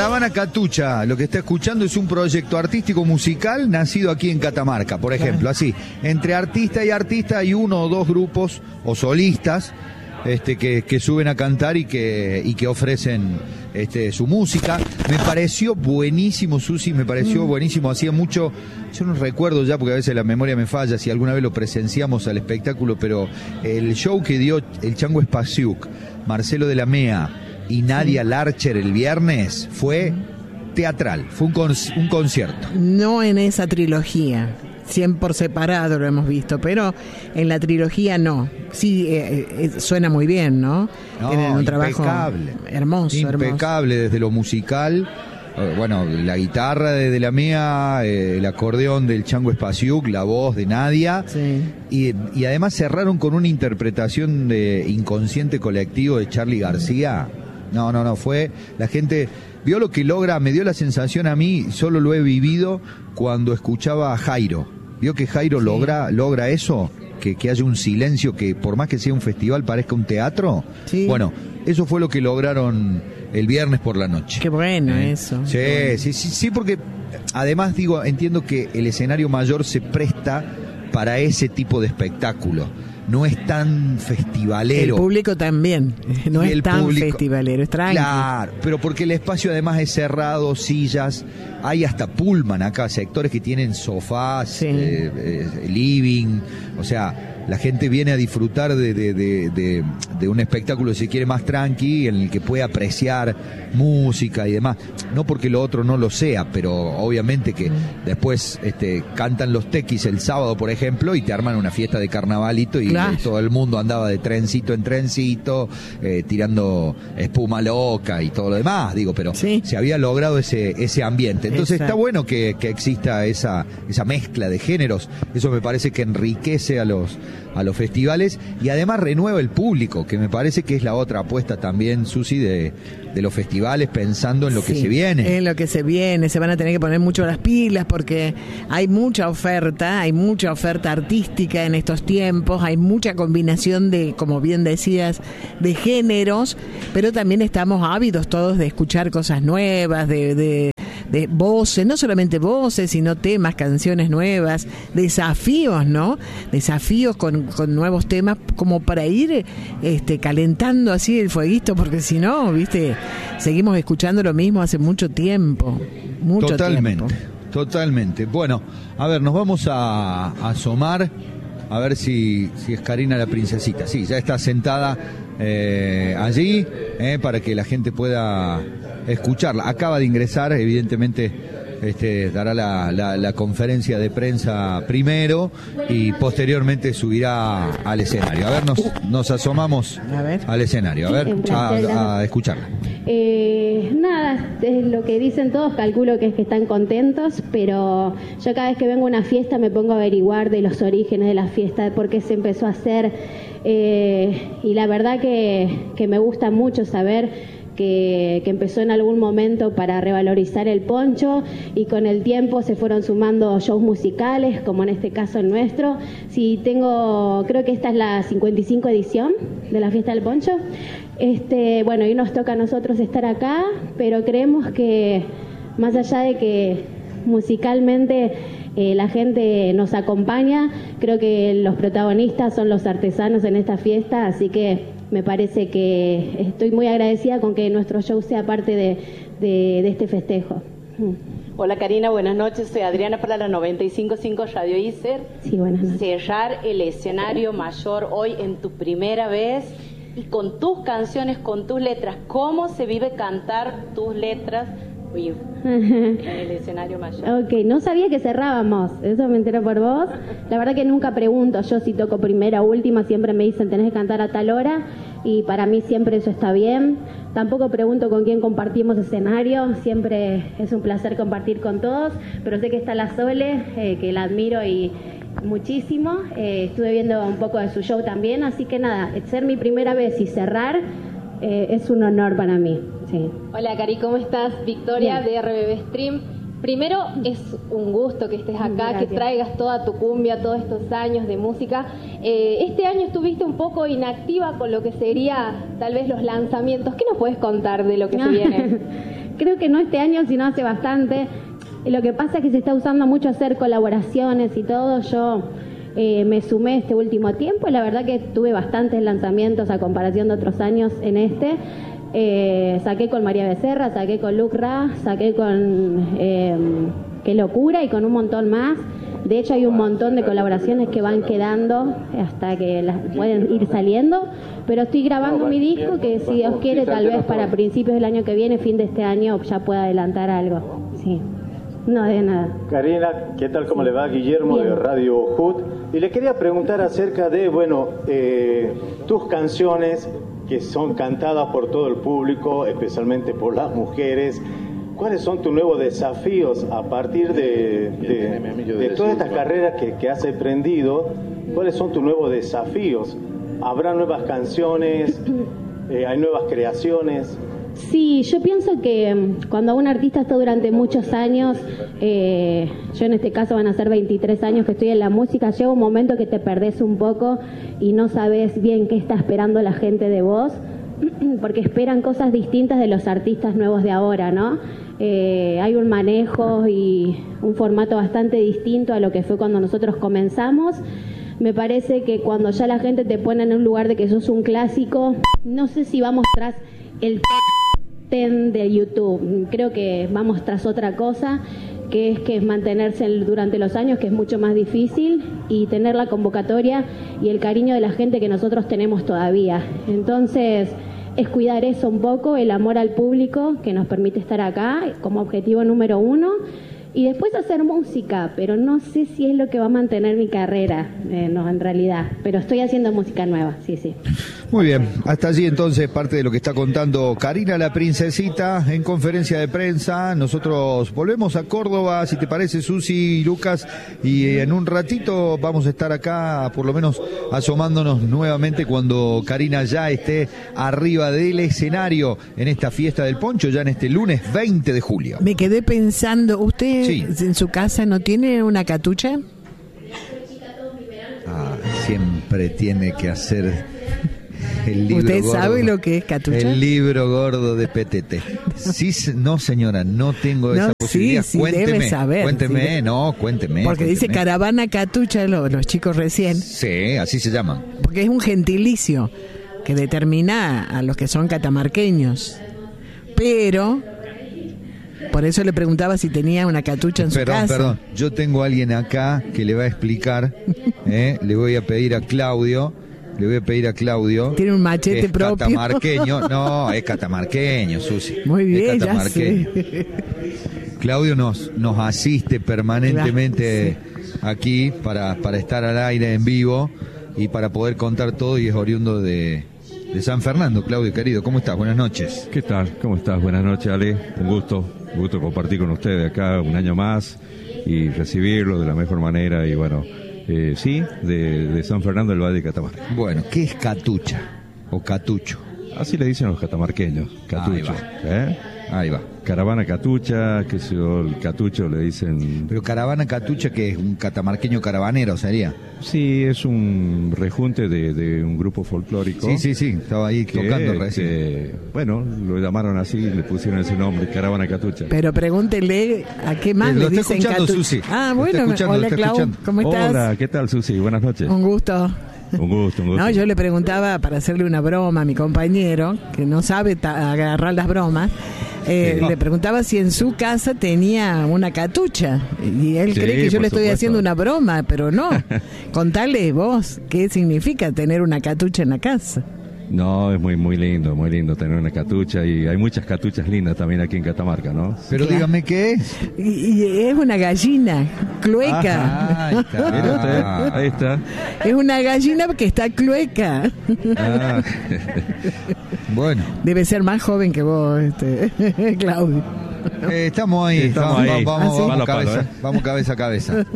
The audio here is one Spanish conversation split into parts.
Caravana Catucha, lo que está escuchando es un proyecto artístico musical nacido aquí en Catamarca, por ejemplo, así. Entre artista y artista hay uno o dos grupos o solistas que suben a cantar y que ofrecen su música. Me pareció buenísimo, Susi, me pareció buenísimo. Hacía mucho, yo no recuerdo ya porque a veces la memoria me falla si alguna vez lo presenciamos al espectáculo, pero el show que dio el Chango Espasiuk, Marcelo de la Mea y Nadia Larcher el viernes fue teatral, fue un concierto. No en esa trilogía, 100 por separado lo hemos visto, pero en la trilogía no. Sí, suena muy bien, ¿no? Tienen un trabajo hermoso. Impecable desde lo musical. Bueno, la guitarra de la Mea, el acordeón del Chango Espasiuk, la voz de Nadia, sí. y además cerraron con una interpretación de Inconsciente Colectivo de Charly García. No, fue, la gente vio lo que logra, me dio la sensación a mí, solo lo he vivido cuando escuchaba a Jairo. Vio que Jairo sí. logra eso, que haya un silencio, que por más que sea un festival parezca un teatro. Sí. Bueno, eso fue lo que lograron el viernes por la noche. Qué bueno eso. Sí, porque además entiendo que el escenario mayor se presta para ese tipo de espectáculo. No es tan festivalero. El público también, no es tan festivalero, es tranqui. Claro, pero porque el espacio además es cerrado, sillas, hay hasta pullman acá, sectores que tienen sofás, sí. Living, o sea, la gente viene a disfrutar de un espectáculo, si quiere, más tranqui, en el que puede apreciar música y demás. No porque lo otro no lo sea, pero obviamente que después cantan los tequis el sábado, por ejemplo, y te arman una fiesta de carnavalito y claro. Todo el mundo andaba de trencito en trencito, tirando espuma loca y todo lo demás, pero sí. Se había logrado ese ambiente. Entonces está bueno que exista esa mezcla de géneros. Eso me parece que enriquece a los festivales y además renueva el público, que me parece que es la otra apuesta también, Susi, de los festivales, pensando en lo que se viene. En lo que se viene, se van a tener que poner mucho las pilas porque hay mucha oferta artística en estos tiempos, hay mucha combinación de, como bien decías, de géneros, pero también estamos ávidos todos de escuchar cosas nuevas, de voces, no solamente voces, sino temas, canciones nuevas, desafíos, ¿no? Desafíos con nuevos temas como para ir calentando así el fueguito, porque si no, seguimos escuchando lo mismo hace mucho tiempo. Totalmente. Bueno, a ver, nos vamos a asomar a ver si es Karina la princesita. Sí, ya está sentada allí para que la gente pueda escucharla. Acaba de ingresar, evidentemente dará la conferencia de prensa primero y posteriormente subirá al escenario. A ver, nos asomamos al escenario, a escucharla. Nada, es lo que dicen todos, calculo que es que están contentos, pero yo cada vez que vengo a una fiesta me pongo a averiguar de los orígenes de la fiesta, de por qué se empezó a hacer, y la verdad que me gusta mucho saber que empezó en algún momento para revalorizar el poncho y con el tiempo se fueron sumando shows musicales, como en este caso el nuestro. Creo que esta es la 55 edición de la Fiesta del Poncho. Bueno, y nos toca a nosotros estar acá, pero creemos que más allá de que musicalmente la gente nos acompaña, creo que los protagonistas son los artesanos en esta fiesta, así que me parece que estoy muy agradecida con que nuestro show sea parte de este festejo. Hola Karina, buenas noches, soy Adriana para la 95.5 Radio ICER. Sí, buenas noches. Cerrar el escenario mayor hoy en tu primera vez y con tus canciones, con tus letras. ¿Cómo se vive cantar tus letras en el escenario mayor? Ok, no sabía que cerrábamos, eso me enteré por vos. La verdad que nunca pregunto, yo si toco primera o última, siempre me dicen tenés que cantar a tal hora y para mí siempre eso está bien. Tampoco pregunto con quién compartimos escenario, siempre es un placer compartir con todos, pero sé que está la Sole, que la admiro y muchísimo. Estuve viendo un poco de su show también, así que nada, ser mi primera vez y cerrar es un honor para mí. Sí. Hola Cari, ¿cómo estás? Victoria Bien. de RBB Stream. Primero, es un gusto que estés acá, Gracias. que traigas toda tu cumbia, todos estos años de música. Este año estuviste un poco inactiva con lo que sería tal vez los lanzamientos. ¿Qué nos puedes contar de lo que se viene? creo que no este año, sino hace bastante. Lo que pasa es que se está usando mucho hacer colaboraciones y todo. Yo me sumé este último tiempo y la verdad que tuve bastantes lanzamientos a comparación de otros años en este. Saqué con María Becerra, saqué con Lucra, saqué con Qué Locura y con un montón más. De hecho hay un montón de colaboraciones que van quedando hasta que las pueden ir saliendo, pero estoy grabando mi disco que si Dios quiere tal vez para principios del año que viene, fin de este año, ya pueda adelantar algo. Sí. No, de nada. Karina, ¿qué tal? ¿Cómo le va? Guillermo de Radio Hood. Y le quería preguntar acerca de, tus canciones que son cantadas por todo el público, especialmente por las mujeres. ¿Cuáles son tus nuevos desafíos a partir de todas estas carreras que has emprendido? ¿Cuáles son tus nuevos desafíos? ¿Habrá nuevas canciones? ¿Hay nuevas creaciones? Sí, yo pienso que cuando un artista está durante muchos años, yo en este caso van a ser 23 años que estoy en la música, llega un momento que te perdés un poco y no sabes bien qué está esperando la gente de vos, porque esperan cosas distintas de los artistas nuevos de ahora, ¿no? Hay un manejo y un formato bastante distinto a lo que fue cuando nosotros comenzamos. Me parece que cuando ya la gente te pone en un lugar de que sos un clásico, no sé si vamos tras el top 10 de YouTube. Creo que vamos tras otra cosa, que es mantenerse durante los años, que es mucho más difícil, y tener la convocatoria y el cariño de la gente que nosotros tenemos todavía. Entonces, es cuidar eso un poco, el amor al público que nos permite estar acá como objetivo número 1, y después hacer música, pero no sé si es lo que va a mantener mi carrera, no, en realidad, pero estoy haciendo música nueva, sí. Muy bien, hasta allí entonces parte de lo que está contando Karina la Princesita en conferencia de prensa. Nosotros volvemos a Córdoba, si te parece, Susi y Lucas, y en un ratito vamos a estar acá, por lo menos asomándonos nuevamente cuando Karina ya esté arriba del escenario en esta fiesta del poncho, ya en este lunes 20 de julio. Me quedé pensando, ¿usted en su casa no tiene una catucha? Siempre tiene que hacer el libro ¿Usted gordo, sabe lo que es catucha? El libro gordo de PTT. Sí, no, señora, no tengo esa posibilidad. Sí, cuénteme, debe saber. Cuénteme. Porque dice caravana catucha los chicos recién. Sí, así se llaman. Porque es un gentilicio que determina a los que son catamarqueños. Pero, por eso le preguntaba si tenía una catucha en su casa. Perdón, yo tengo a alguien acá que le va a explicar. Le voy a pedir a Claudio. Tiene un machete propio. Catamarqueño. No, es catamarqueño, Susi. Muy bien, es catamarqueño. Ya sé. Claudio nos asiste permanentemente aquí para estar al aire en vivo y para poder contar todo, y es oriundo de San Fernando. Claudio, querido, ¿cómo estás? Buenas noches. ¿Qué tal? ¿Cómo estás? Buenas noches, Ale. Un gusto compartir con ustedes acá un año más y recibirlo de la mejor manera y de San Fernando del Valle de Catamarca. Bueno, ¿qué es catucha o catucho? Así le dicen los catamarqueños, catucho. Ahí va. Caravana catucha, el catucho le dicen... Pero caravana catucha, que es un catamarqueño caravanero, ¿sería? Sí, es un rejunte de un grupo folclórico. Sí, estaba ahí tocando recién. Lo llamaron así, le pusieron ese nombre, caravana catucha. Pero pregúntele a qué más le dicen catucha. Susi. Hola Clau, ¿cómo estás? Hola, ¿qué tal, Susi? Buenas noches. Un gusto. Un gusto. No, yo le preguntaba para hacerle una broma a mi compañero, que no sabe agarrar las bromas. Le preguntaba si en su casa tenía una catucha, y él cree que yo le estoy haciendo una broma, pero no. Contale vos qué significa tener una catucha en la casa. No, es muy lindo tener una catucha, y hay muchas catuchas lindas también aquí en Catamarca, ¿no? Pero claro. Dígame qué es. Y es una gallina clueca. Ahí está. Es una gallina que está clueca. Bueno. Debe ser más joven que vos, Claudio. Estamos ahí. Vamos cabeza a cabeza.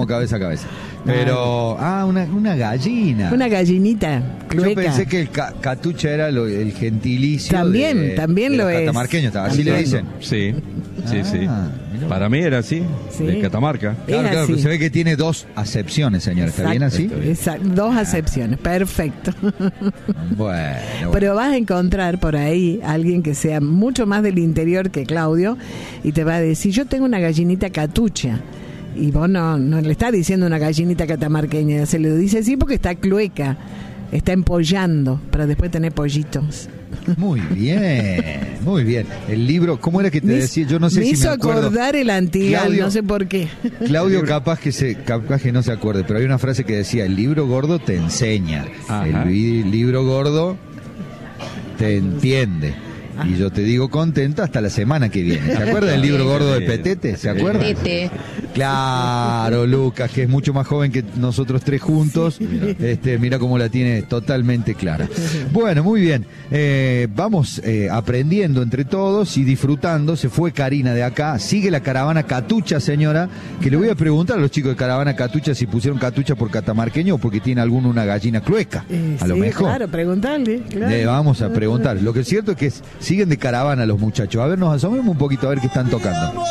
Pero, una gallina. Una gallinita clueca. Yo pensé que el catucha era el gentilicio. También lo es. Catamarqueño, así le dicen. Sí. Para mí era así, Sí. de Catamarca. Claro, Es así. pero se ve que tiene dos acepciones, señora. ¿Está bien así? Exacto, dos acepciones, perfecto. Bueno. Pero vas a encontrar por ahí alguien que sea mucho más del interior que Claudio y te va a decir, yo tengo una gallinita catucha. Y vos no le estás diciendo una gallinita catamarqueña, se lo dice así porque está clueca, está empollando para después tener pollitos. Muy bien, muy bien. El libro, ¿cómo era que te decía? Yo no sé me si hizo me acuerdo. acordar el Antigal, Claudio- no sé por qué. Claudio capaz que no se acuerde, pero hay una frase que decía, el libro gordo te enseña, Ajá. el libro gordo te entiende. Y yo te digo contenta hasta la semana que viene. ¿Se acuerda del libro gordo de Petete? ¿Se acuerda? Petete. Claro, Lucas, que es mucho más joven que nosotros tres juntos. Mira cómo la tiene totalmente clara. Bueno, muy bien. Vamos aprendiendo entre todos y disfrutando. Se fue Karina de acá. Sigue la caravana Catucha, señora. Que le voy a preguntar a los chicos de caravana Catucha si pusieron Catucha por catamarqueño o porque tiene alguno una gallina clueca. A lo Sí, mejor. claro, preguntarle. Claro. Vamos a preguntar. Lo que es cierto es que siguen de caravana los muchachos. A ver, nos asomemos un poquito a ver qué están tocando.